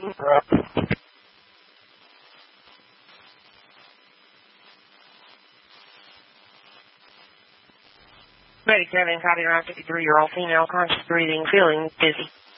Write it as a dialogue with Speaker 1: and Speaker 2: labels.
Speaker 1: Ready, Kevin, copy around 53-year-old female, conscious breathing, feeling dizzy.